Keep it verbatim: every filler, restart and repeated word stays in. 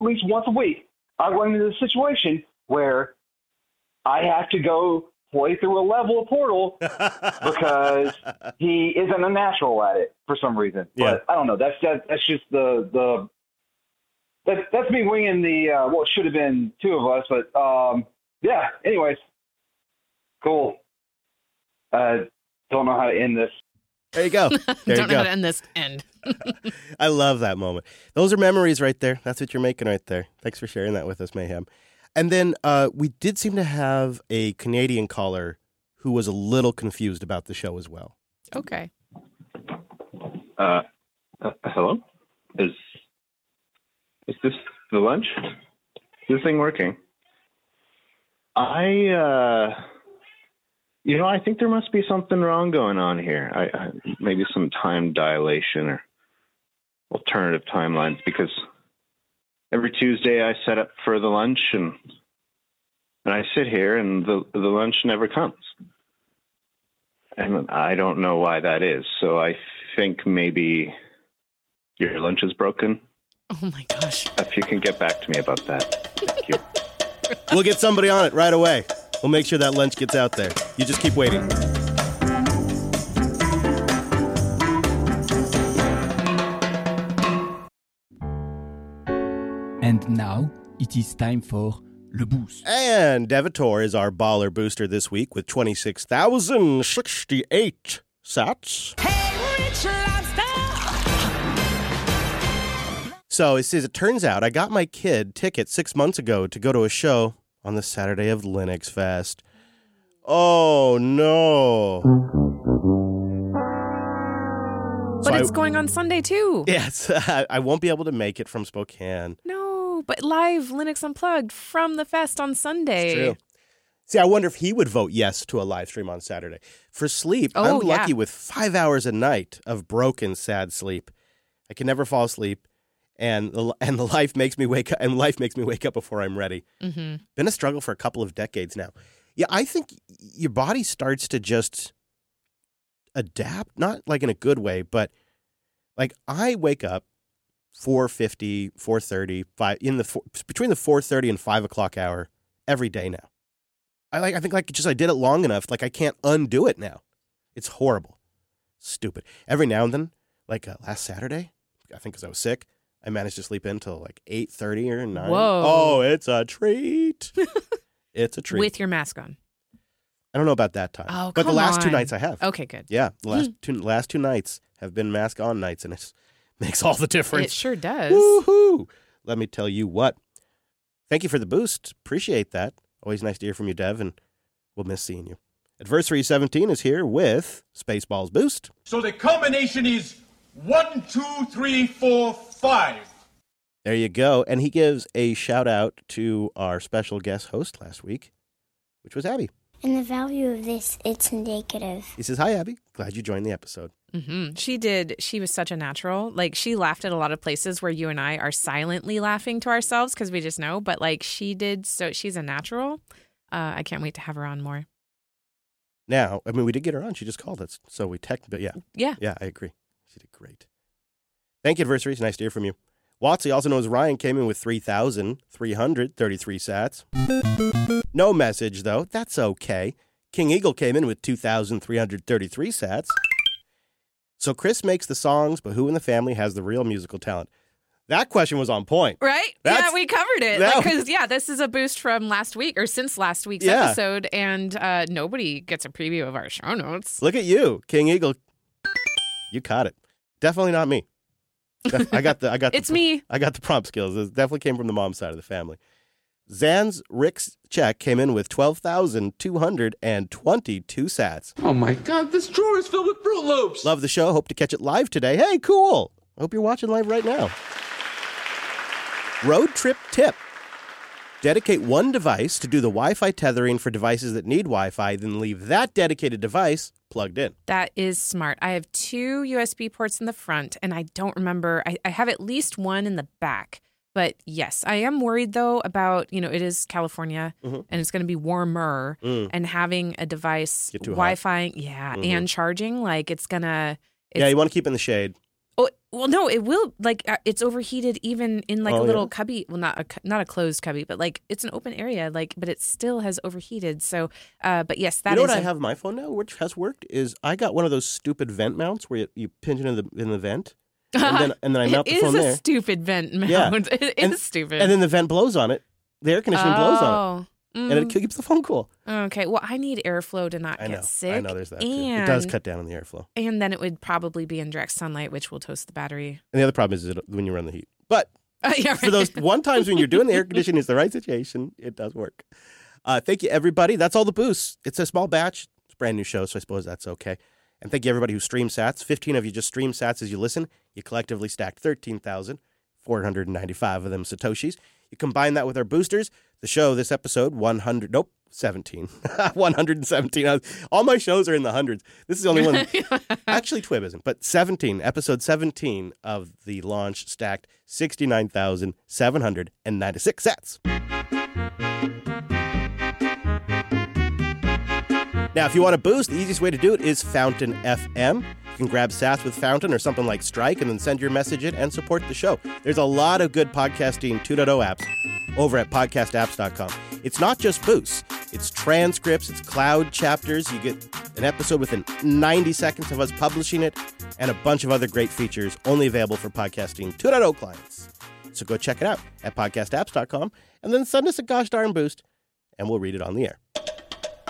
least once a week, I run into the situation where I have to go play through a level of Portal because he isn't a natural at it for some reason. Yeah. But I don't know. That's that, that's just the the that, that's me winging the uh, what should have been two of us. But um, yeah. Anyways, cool. Uh, don't know how to end this. There you go. There Don't you know go. how to end this end. I love that moment. Those are memories right there. That's what you're making right there. Thanks for sharing that with us, Mayhem. And then uh, we did seem to have a Canadian caller who was a little confused about the show as well. Okay. Uh, uh, hello? Is is this the lunch? Is this thing working? I, uh, you know, I think there must be something wrong going on here. I, I maybe some time dilation or alternative timelines, because every Tuesday I set up for the lunch and and I sit here and the the lunch never comes. And I don't know why that is. So I think maybe your lunch is broken. Oh my gosh. If you can get back to me about that. Thank you. We'll get somebody on it right away. We'll make sure that lunch gets out there. You just keep waiting. And now it is time for Le Boost. And Devator is our baller booster this week with twenty-six thousand sixty-eight sats. Hey, Rich Lobster! So it says, it turns out I got my kid tickets six months ago to go to a show on the Saturday of Linux Fest. Oh, no. But So it's I- going on Sunday, too. Yes, I won't be able to make it from Spokane. No, but live Linux Unplugged from the fest on Sunday. It's true. See, I wonder if he would vote yes to a live stream on Saturday. For sleep, Oh, I'm lucky yeah. with five hours a night of broken, sad sleep. I can never fall asleep, and the, and the life makes me wake up. And life makes me wake up before I'm ready. Mm-hmm. Been a struggle for a couple of decades now. Yeah, I think your body starts to just adapt, not like in a good way, but like I wake up four fifty, four thirty, five in the four, between the four thirty and five o'clock hour every day now. I like. I think like just I did it long enough. Like I can't undo it now. It's horrible, stupid. Every now and then, like uh, last Saturday, I think because I was sick, I managed to sleep in till like eight thirty or nine. Whoa. Oh, it's a treat. It's a treat. With your mask on. I don't know about that time. Oh, but the come last two on. nights I have. Okay, good. Yeah, the last two last two nights have been mask on nights, and it makes all the difference. It sure does. Woohoo! Let me tell you what. Thank you for the boost. Appreciate that. Always nice to hear from you, Dev, and we'll miss seeing you. Adversary seventeen is here with Spaceballs Boost. So the combination is one, two, three, four, five. There you go. And he gives a shout out to our special guest host last week, which was Abby. And the value of this, it's indicative. He says, hi, Abby. Glad you joined the episode. Mm-hmm. She did. She was such a natural. Like, she laughed at a lot of places where you and I are silently laughing to ourselves because we just know. But, like, she did. So she's a natural. Uh, I can't wait to have her on more. Now, I mean, we did get her on. She just called us. So we tech, but yeah. Yeah. Yeah, I agree. She did great. Thank you, Adversary. It's nice to hear from you. Watsy, also known as Ryan, came in with three thousand three hundred thirty-three sats. No message, though. That's okay. King Eagle came in with two thousand three hundred thirty-three sats. So Chris makes the songs, but who in the family has the real musical talent? That question was on point. Right? That's- yeah, we covered it. that- Because, yeah, this is a boost from last week or since last week's Yeah. episode. And uh, nobody gets a preview of our show notes. Look at you, King Eagle. You caught it. Definitely not me. Def- I got the. I got. It's the, me. I got the prompt skills. It definitely came from the mom's side of the family. Zan's Rick's check came in with twelve thousand two hundred twenty-two sats. Oh my God, this drawer is filled with Fruit Loops. Love the show. Hope to catch it live today. Hey, cool. Hope you're watching live right now. Road trip tip. Dedicate one device to do the Wi-Fi tethering for devices that need Wi-Fi, then leave that dedicated device plugged in. That is smart. I have two U S B ports in the front, and I don't remember. I, I have at least one in the back. But yes, I am worried, though, about, you know, it is California, Mhm. and it's going to be warmer, Mm. and having a device, Get too hot. Wi-Fi, yeah, Mhm. and charging, like, it's going to... Yeah, you want to keep it in the shade. Oh, Well, no, it will, like, uh, it's overheated even in, like, Oh, a little yeah? cubby. Well, not a, cu- not a closed cubby, but, like, it's an open area, like, but it still has overheated. So, uh, but yes, that you know is what I a- have on my phone now, which has worked, is I got one of those stupid vent mounts where you, you pinch it in the in the vent, and then and then I mount It the is phone a there, stupid vent mount. Yeah. It And- is stupid. and then the vent blows on it. The air conditioning blows on it, Oh. Mm. and it keeps the phone cool. Okay, well, I need airflow to not I know. get sick. I know. There's that too. and, It does cut down on the airflow. And then it would probably be in direct sunlight, which will toast the battery. And the other problem is it, when you run the heat. But Uh, yeah, for those one times when you're doing the air conditioning, it's the right situation. It does work. Uh, thank you, everybody. That's all the boosts. It's a small batch. It's a brand new show, so I suppose that's okay. And thank you, everybody who streams sats. fifteen of you just stream sats as you listen. You collectively stacked thirteen thousand four hundred ninety-five of them Satoshis. You combine that with our boosters. The show, this episode, one hundred, nope, seventeen. one hundred seventeen. All my shows are in the hundreds. This is the only one. Actually, Twib isn't, but seventeen, episode seventeen of the launch stacked sixty-nine thousand seven hundred ninety-six sats. Now, if you want to boost, the easiest way to do it is Fountain F M. You can grab sats with Fountain or something like Strike and then send your message in and support the show. There's a lot of good podcasting two point oh apps over at podcast apps dot com. It's not just boosts. It's transcripts, it's cloud chapters. You get an episode within ninety seconds of us publishing it and a bunch of other great features only available for podcasting two point oh clients. So go check it out at podcast apps dot com and then send us a gosh darn boost and we'll read it on the air.